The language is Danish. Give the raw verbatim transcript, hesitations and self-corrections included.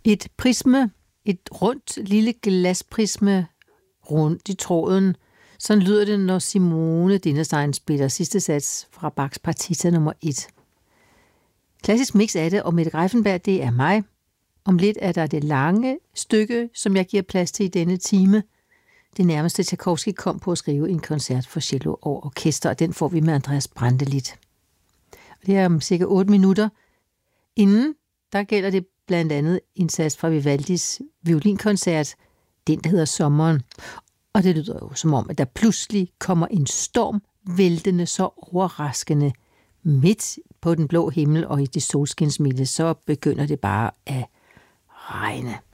Et prisme, et rundt lille glasprisme rundt i tråden. Sådan lyder det, når Simone Dinnerstein spiller sidste sats fra Bachs partita nummer et. Klassisk mix af det, og Mette Greiffenberg, det er mig. Om lidt er der det lange stykke, som jeg giver plads til i denne time. Det nærmeste Tchaikovsky kom på at skrive en koncert for cello og orkester, og den får vi med Andreas Brantelid. Det er om cirka otte minutter. Inden, der gælder det blandt andet en sats fra Vivaldis violinkoncert, den der hedder Sommeren. Og det lyder jo som om, at der pludselig kommer en storm, væltende så overraskende midt på den blå himmel, og i det solskinsmilde, så begynder det bare at regne.